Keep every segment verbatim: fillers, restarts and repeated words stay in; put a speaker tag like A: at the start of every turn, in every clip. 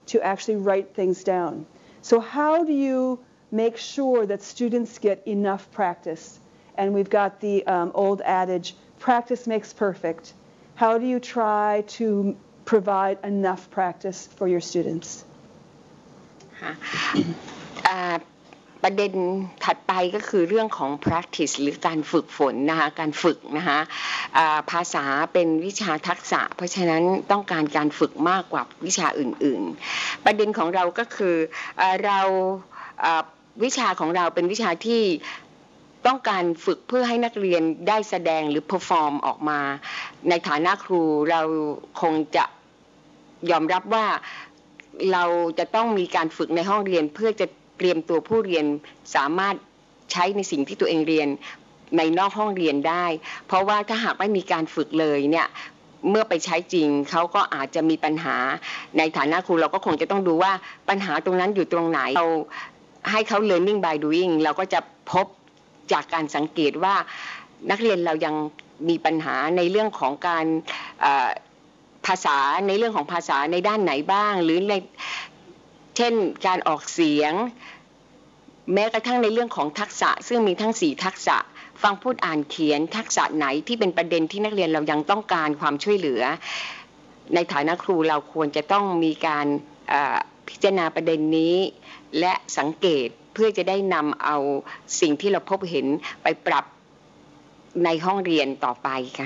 A: to actually write things down. So how do you make sure that students get enough practice? And we've got the um, old adage, practice makes perfect. How do you try to provide enough practice for your students?
B: ประเด็นถัดไปก็คือเรื่องของ practice หรือการฝึกฝนนะคะการฝึกนะคะภาษาเป็นวิชาทักษะเพราะฉะนั้นต้องการการฝึกมากกว่าวิชาอื่นๆประเด็นของเราก็คือเราวิชาของเราเป็นวิชาที่ต้องการฝึกเพื่อให้นักเรียนได้แสดงหรือ perform ออกมาในฐานะครูเราคงจะยอมรับว่าเราจะต้องมีการฝึกในห้องเรียนเพื่อจะเตรียมตัวผู้เรียนสามารถใช้ในสิ่งที่ตัวเองเรียนในนอกห้องเรียนได้เพราะว่าถ้าหากไม่มีการฝึกเลยเนี่ยเมื่อไปใช้จริงเขาก็อาจจะมีปัญหาในฐานะครูเราก็คงจะต้องดูว่าปัญหาตรงนั้นอยู่ตรงไหนเราให้เขา learning by doing เราก็จะพบจากการสังเกตว่านักเรียนเรายังมีปัญหาในเรื่องของการภาษาในเรื่องของภาษาในด้านไหนบ้างหรือในเช่นการออกเสียงแม้กระทั่งในเรื่องของทักษะซึ่งมีทั้งสี่ทักษะฟังพูดอ่านเขียนทักษะไหนที่เป็นประเด็นที่นักเรียนเรายังต้องการความช่วยเหลือในฐานะครูเราควรจะต้องมีการพิจารณาประเด็นนี้และสังเกตเพื่อจะได้นำเอาสิ่งที่เราพบเห็นไปปรับในห้องเรียนต่อไปค่ะ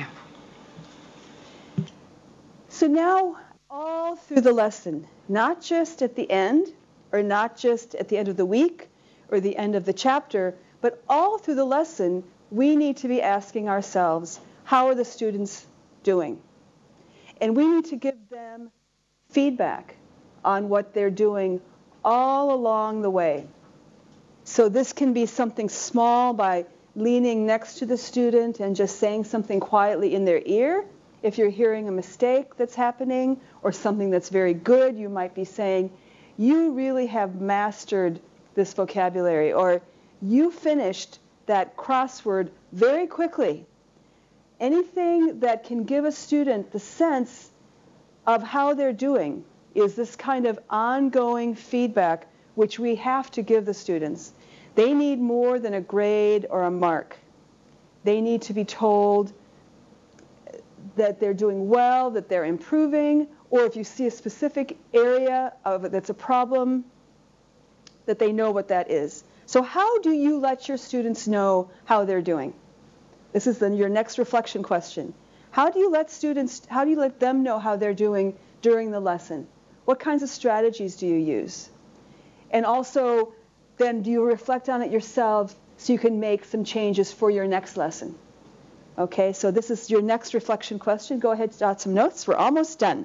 A: So now all through the lesson, not just at the end or not just at the end of the week or the end of the chapter, but all through the lesson we need to be asking ourselves, how are the students doing? And we need to give them feedback on what they're doing all along the way. So this can be something small by leaning next to the student and just saying something quietly in their ear. If you're hearing a mistake that's happening or something that's very good, you might be saying, you really have mastered this vocabulary, or you finished that crossword very quickly. Anything that can give a student the sense of how they're doing is this kind of ongoing feedback which we have to give the students. They need more than a grade or a mark. They need to be told that they're doing well, that they're improving, or if you see a specific area of it that's a problem, that they know what that is. So how do you let your students know how they're doing? This is then your next reflection question. How do you let students, how do you let them know how they're doing during the lesson? What kinds of strategies do you use? And also, then do you reflect on it yourself so you can make some changes for your next lesson? Okay, so this is your next reflection question. Go ahead, jot some notes. We're almost done.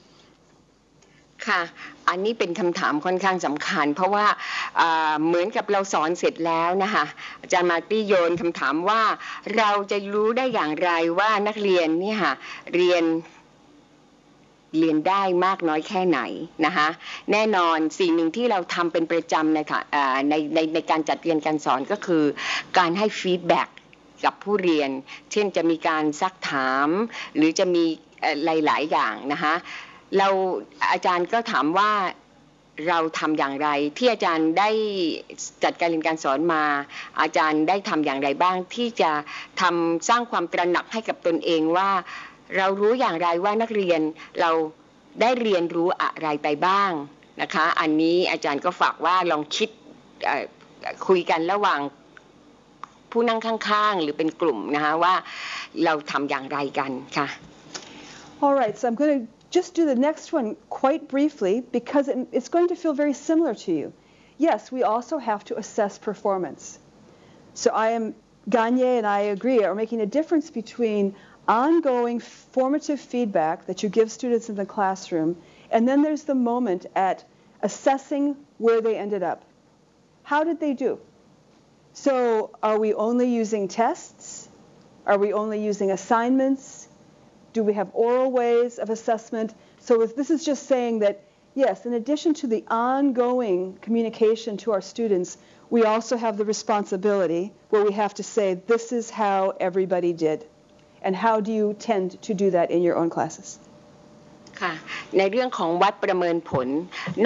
B: ค่ะอันนี้เป็นคำถามค่อนข้างสำคัญเพราะว่าเหมือนกับเราสอนเสร็จแล้วนะคะอาจารย์มาร์ตี้โยนคำถามว่าเราจะรู้ได้อย่างไรว่านักเรียนเนี่ยค่ะเรียนเรียนได้มากน้อยแค่ไหนนะคะแน่นอนสิ่งหนึ่งที่เราทำเป็นประจำในในในในการจัดเรียนการสอนก็คือการให้ฟีดแบ็กกับผู้เรียนเช่นจะมีการซักถามหรือจะมีหลายๆอย่างนะคะเราอาจารย์ก็ถามว่าเราทำอย่างไรที่อาจารย์ได้จัดการเรียนการสอนมาอาจารย์ได้ทำอย่างไรบ้างที่จะทำสร้างความตระหนักให้กับตนเองว่าเรารู้อย่างไรว่านักเรียนเราได้เรียนรู้อะไรไปบ้างนะคะอันนี้อาจารย์ก็ฝากว่าลองคิดคุยกันระหว่างผู้นั่งข้างๆหรือเป็นกลุ่มนะคะว่าเราทำอย่างไรกันค่ะ
A: All right, so I'm going to just do the next one quite briefly because it, it's going to feel very similar to you. Yes, we also have to assess performance. So I am, Gagne and I agree, are making a difference between ongoing formative feedback that you give students in the classroom, and then there's the moment at assessing where they ended up. How did they do? So are we only using tests? Are we only using assignments? Do we have oral ways of assessment? So if this is just saying that, yes, in addition to the ongoing communication to our students, we also have the responsibility where we have to say, this is how everybody did. And how do you tend to do that in your own classes?
B: ค่ะในเรื่องของวัดประเมินผล